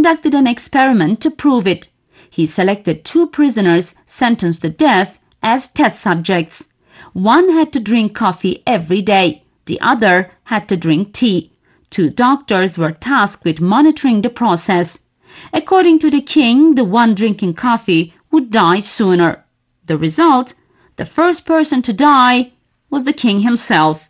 conducted an experiment to prove it. He selected 2 prisoners sentenced to death as test subjects. One had to drink coffee every day. The other had to drink tea. 2 doctors were tasked with monitoring the process. According to the king, the one drinking coffee would die sooner. The result? The first person to die was the king himself.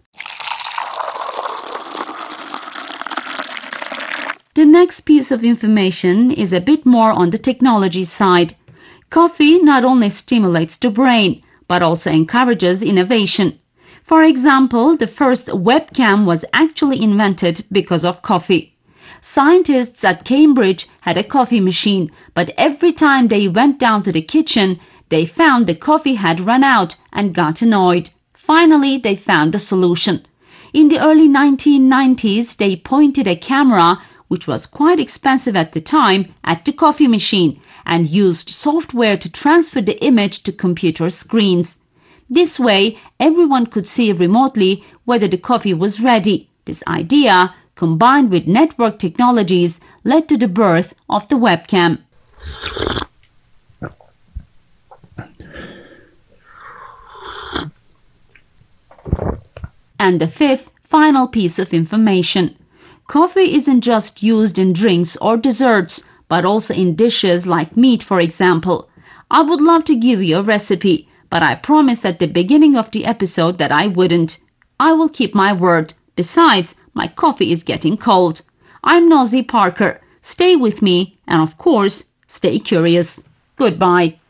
The next piece of information is a bit more on the technology side. Coffee not only stimulates the brain, but also encourages innovation. For example, the first webcam was actually invented because of coffee. Scientists at Cambridge had a coffee machine, but every time they went down to the kitchen, they found the coffee had run out and got annoyed. Finally, they found a solution. In the early 1990s, they pointed a camera, which was quite expensive at the time, at the coffee machine and used software to transfer the image to computer screens. This way, everyone could see remotely whether the coffee was ready. This idea, combined with network technologies, led to the birth of the webcam. And the fifth, final piece of information. Coffee isn't just used in drinks or desserts, but also in dishes like meat, for example. I would love to give you a recipe, but I promised at the beginning of the episode that I wouldn't. I will keep my word. Besides, my coffee is getting cold. I'm Nosy Parker. Stay with me and, of course, stay curious. Goodbye.